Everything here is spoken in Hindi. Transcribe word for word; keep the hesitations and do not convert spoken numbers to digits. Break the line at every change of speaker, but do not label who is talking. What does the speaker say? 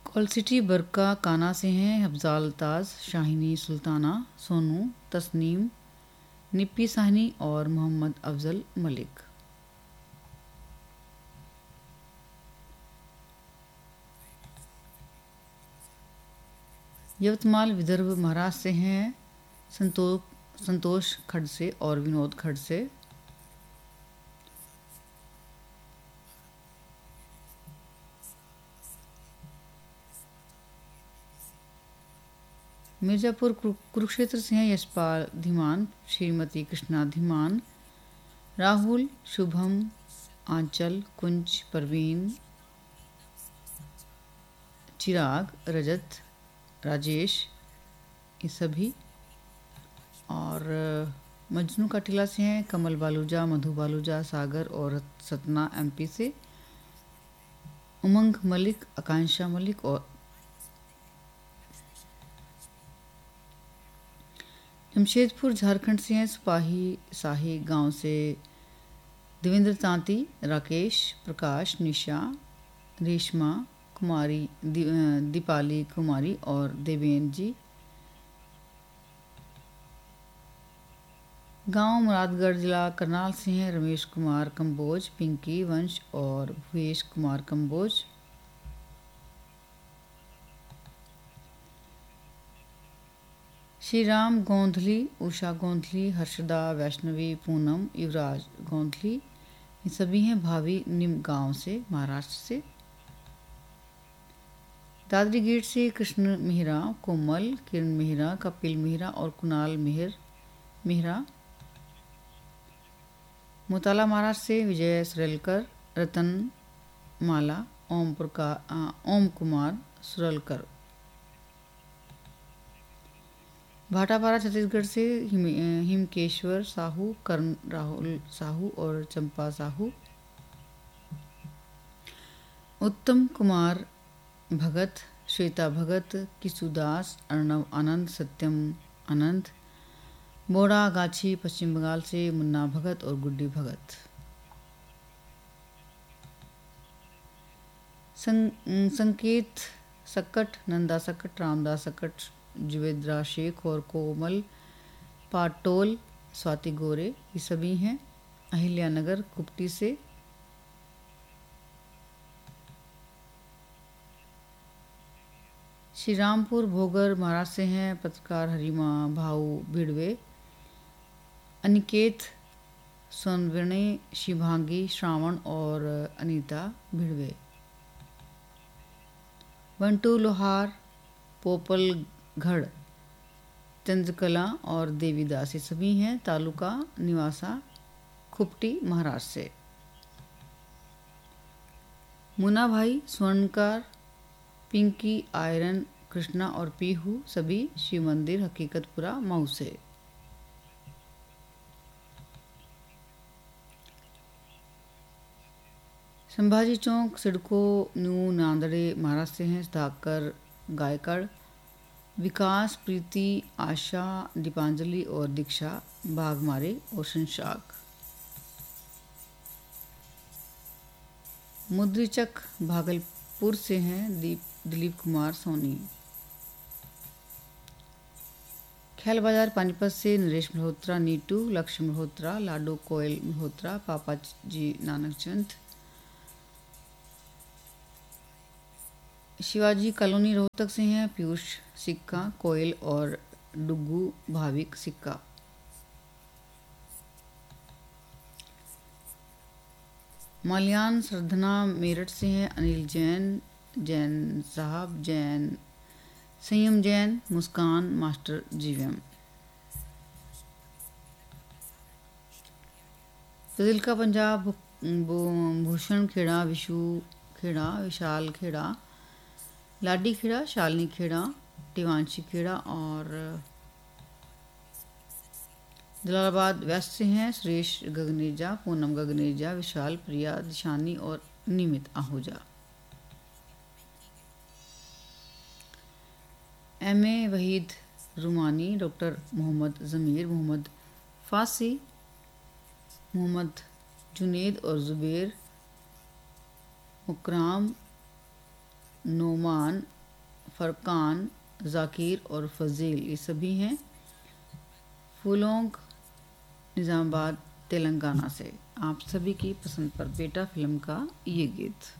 कॉल सिटी बरका काना से हैं अफजाल ताज, शाहिनी सुल्ताना, सोनू, तस्नीम, निप्पी साहनी और मोहम्मद अफजल मलिक। यवतमाल विदर्भ महाराष्ट्र से हैं संतोष संतोष खड़से और विनोद खड़से। मिर्ज़ापुर कुरुक्षेत्र से हैं यशपाल धीमान, श्रीमती कृष्णा धीमान, राहुल, शुभम, आंचल, कुंज, परवीन, चिराग, रजत, राजेश, ये सभी। और मजनू का टीला से हैं कमल बालूजा, मधु बालूजा, सागर और सतना एमपी से, उमंग मलिक, आकांक्षा मलिक और जमशेदपुर झारखंड से हैं सिपाही शाही गांव से देवेंद्र तांती, राकेश, प्रकाश, निशा, रेशमा कुमारी, दी, दीपाली कुमारी और देवेन जी। गांव मुरादगढ़ जिला करनाल से हैं रमेश कुमार कंबोज, पिंकी वंश और भुवेश कुमार कंबोज। श्री राम गोंधली, उषा गोंधली, हर्षदा, वैष्णवी, पूनम, युवराज गोंधली, ये सभी हैं भावी निम गांव से महाराष्ट्र से। दादरी गेट से कृष्ण मेहरा, कोमल, किरण मेहरा, कपिल मेहरा और कुणाल मेहर मेहरा। मोताला महाराष्ट्र से विजय सुरेलकर, रतन माला, ओम प्रकाश, ओम कुमार सुरेलकर। भाटापारा छत्तीसगढ़ से हिम, हिमकेश्वर साहू, कर्ण राहुल साहू और चंपा साहू। उत्तम कुमार भगत, श्वेता भगत, किशुदास, अर्णव आनंद, सत्यम आनंद। बोड़ा गाछी पश्चिम बंगाल से मुन्ना भगत और गुड्डी भगत। सं, संकेत सकट, नंदा सकट, रामदास सकट, जुवेद्रा शेख और कोमल पाटोल, स्वाति गोरे, ये सभी हैं अहिल्यानगर कुपटी से। श्रीरामपुर भोगर महाराष्ट्र से हैं पत्रकार हरिमा भाऊ भिड़वे, अनिकेत सोनवणे, शिभांगी, श्रावण और अनीता भिड़वे। बंटू लोहार, पोपल घड़, चंद्रकला और देवीदास, ये सभी हैं तालुका निवासा खुपटी महाराष्ट्र से। मुन्ना भाई स्वर्णकार, पिंकी, आयरन, कृष्णा और पीहू, सभी शिव मंदिर हकीकतपुरा मऊ से। संभाजी चौक सिडको न्यू नांदड़े महाराष्ट्र से हैं सुधाकर गायकड़, विकास, प्रीति, आशा, दीपांजलि और दीक्षा बाघमारे और शंशाक। मुद्रिचक भागलपुर से हैं दीप दिलीप कुमार सोनी। ख्याल बाजार पानीपत से नरेश मल्होत्रा, नीटू, लक्ष्य मल्होत्रा, लाडो कोयल मल्होत्रा, पापा जी नानक चंद। शिवाजी कॉलोनी रोहतक से हैं पीयूष सिक्का, कोयल और डुगू भाविक सिक्का। माल्यान श्रद्धना मेरठ से हैं अनिल जैन, जैन साहब, जैन संयम जैन, मुस्कान, मास्टर जीवम। फजिल्का पंजाब भूषण खेड़ा, विशु खेड़ा, विशाल खेड़ा, लाडी खेड़ा, शालिनी खेड़ा, टिवांशी खेड़ा और जलालाबाद वेस्ट से हैं सुरेश गगनेजा, पूनम गगनेजा, विशाल, प्रिया, दिशानी और निमित Ahuja. M A Waheed रुमानी, doctor Mohammad ज़मीर, मोहम्मद फासी, मोहम्मद जुनेद और ज़ुबैर, मुकराम, नोमान, फरकान, जाकिर और फजील ये सभी हैं फूलोंग, निज़ामाबाद, तेलंगाना से। आप सभी की पसंद पर बेटा फिल्म का ये गीत।